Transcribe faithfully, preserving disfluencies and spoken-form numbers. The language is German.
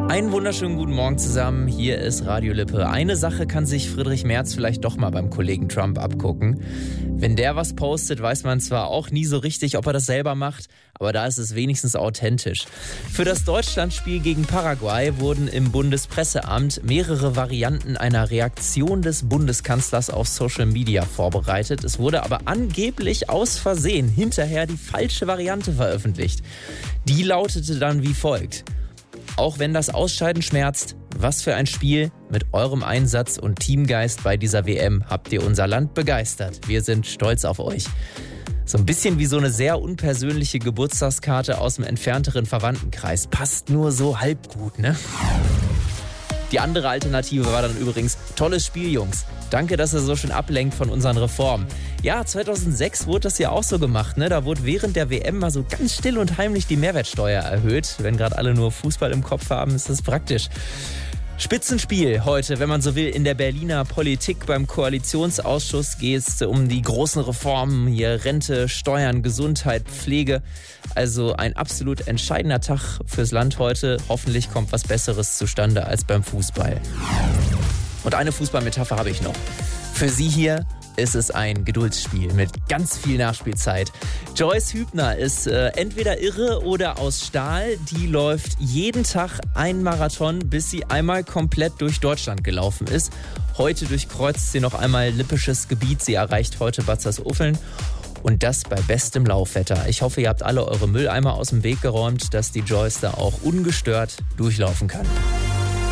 Einen wunderschönen guten Morgen zusammen, hier ist Radio Lippe. Eine Sache kann sich Friedrich Merz vielleicht doch mal beim Kollegen Trump abgucken. Wenn der was postet, weiß man zwar auch nie so richtig, ob er das selber macht, aber da ist es wenigstens authentisch. Für das Deutschlandspiel gegen Paraguay wurden im Bundespresseamt mehrere Varianten einer Reaktion des Bundeskanzlers auf Social Media vorbereitet. Es wurde aber angeblich aus Versehen hinterher die falsche Variante veröffentlicht. Die lautete dann wie folgt: Auch wenn das Ausscheiden schmerzt, was für ein Spiel. Mit eurem Einsatz und Teamgeist bei dieser W M habt ihr unser Land begeistert. Wir sind stolz auf euch. So ein bisschen wie so eine sehr unpersönliche Geburtstagskarte aus dem entfernteren Verwandtenkreis. Passt nur so halb gut, ne? Die andere Alternative war dann übrigens: Tolles Spiel, Jungs. Danke, dass ihr so schön ablenkt von unseren Reformen. Ja, zweitausendsechs wurde das ja auch so gemacht, ne? Da wurde während der W M mal so ganz still und heimlich die Mehrwertsteuer erhöht. Wenn gerade alle nur Fußball im Kopf haben, ist das praktisch. Spitzenspiel heute, wenn man so will, in der Berliner Politik. Beim Koalitionsausschuss geht es um die großen Reformen, hier Rente, Steuern, Gesundheit, Pflege. Also ein absolut entscheidender Tag fürs Land heute. Hoffentlich kommt was Besseres zustande als beim Fußball. Und eine Fußballmetapher habe ich noch. Für Sie hier ist es ein Geduldsspiel mit ganz viel Nachspielzeit. Joyce Hübner ist äh, entweder irre oder aus Stahl. Die läuft jeden Tag einen Marathon, bis sie einmal komplett durch Deutschland gelaufen ist. Heute durchkreuzt sie noch einmal lippisches Gebiet. Sie erreicht heute Bad Salzuflen. Und das bei bestem Laufwetter. Ich hoffe, ihr habt alle eure Mülleimer aus dem Weg geräumt, dass die Joyce da auch ungestört durchlaufen kann.